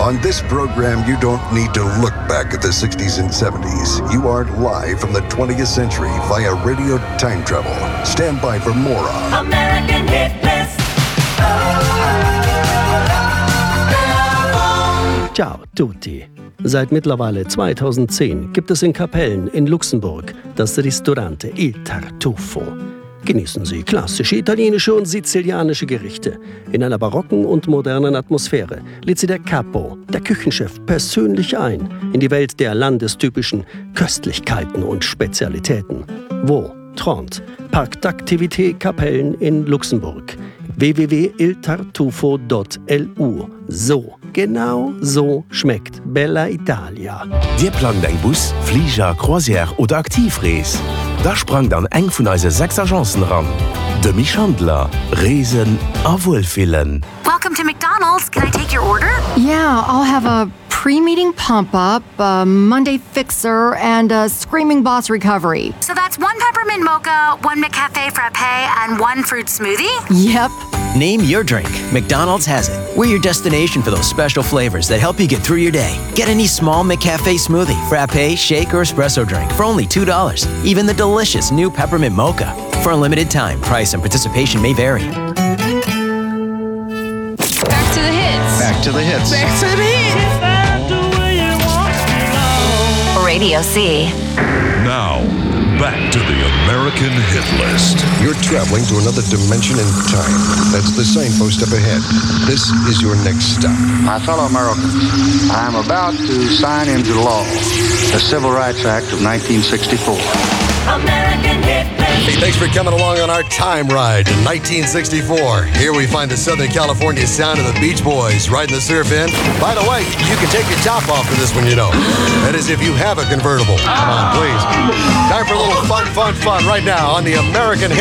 On this program, you don't need to look back at the 60s and 70s. You are live from the 20th century via radio time travel. Stand by for more of American Hit List. Ciao tutti! Seit mittlerweile 2010 gibt es in Kapellen in Luxemburg das Ristorante Il Tartufo. Genießen Sie klassische italienische und sizilianische Gerichte. In einer barocken und modernen Atmosphäre lädt Sie der Capo, der Küchenchef, persönlich ein in die Welt der landestypischen Köstlichkeiten und Spezialitäten. Wo? Trente, Parc d'Activité Kapellen in Luxemburg. www.iltartufo.lu. So, genau so schmeckt Bella Italia. Dir plant eng Bus, Flieger, Croisière oder Aktivrees. Da sprang dann eng vun eise 6 Agenzen ran. De Michandler, Reesen a Wohlfillen. Welcome to McDonald's. Can I take your order? Yeah, I'll have a pre-meeting pump-up, a Monday fixer, and a Screaming Boss recovery. So that's 1 peppermint mocha, 1 McCafe frappe, and 1 fruit smoothie? Yep. Name your drink. McDonald's has it. We're your destination for those special flavors that help you get through your day. Get any small McCafe smoothie, frappe, shake, or espresso drink for only $2. Even the delicious new peppermint mocha. For a limited time, price and participation may vary. Back to the hits. Back to the hits. Back to the hits. Radio C. Now, back to the American Hit List. You're traveling to another dimension in time. That's the signpost up ahead. This is your next stop. My fellow Americans, I'm about to sign into law the Civil Rights Act of 1964. American Hit List. Hey, thanks for coming along on our time ride to 1964. Here we find the Southern California sound of the Beach Boys riding the surf in. By the way, you can take your top off for this one, you know. That is if you have a convertible. Come on, please. Time for a little fun right now on the American Hit